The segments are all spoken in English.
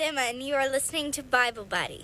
Emma, and you are listening to Bible Buddies.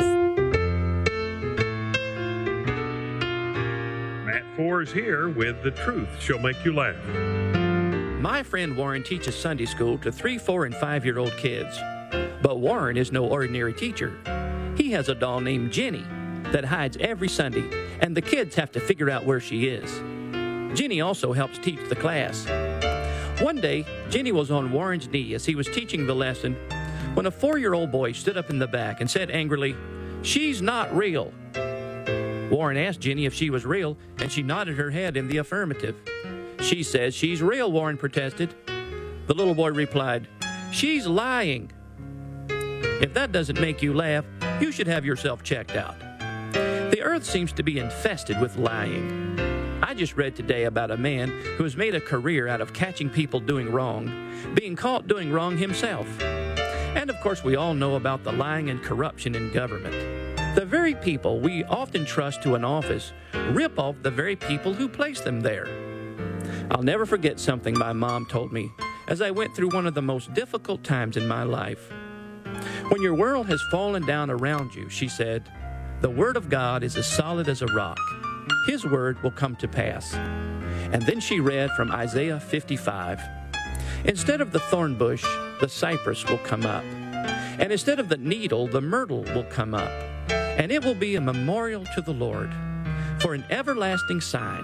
Matt Forbes here with The Truth Shall Make You Laugh. My friend Warren teaches Sunday school to 3, 4, and 5-year-old kids. But Warren is no ordinary teacher. He has a doll named Jenny that hides every Sunday, and the kids have to figure out where she is. Jenny also helps teach the class. One day, Jenny was on Warren's knee as he was teaching the lesson when a 4-year-old boy stood up in the back and said angrily, "She's not real." Warren asked Jenny if she was real, and she nodded her head in the affirmative. "She says she's real," Warren protested. The little boy replied, "She's lying." If that doesn't make you laugh, you should have yourself checked out. The earth seems to be infested with lying. I just read today about a man who has made a career out of catching people doing wrong, being caught doing wrong himself. And of course, we all know about the lying and corruption in government. The very people we often trust to an office rip off the very people who place them there. I'll never forget something my mom told me as I went through one of the most difficult times in my life. When your world has fallen down around you, she said, the Word of God is as solid as a rock. His word will come to pass. And then she read from Isaiah 55. Instead of the thorn bush, the cypress will come up. And instead of the needle, the myrtle will come up. And it will be a memorial to the Lord for an everlasting sign.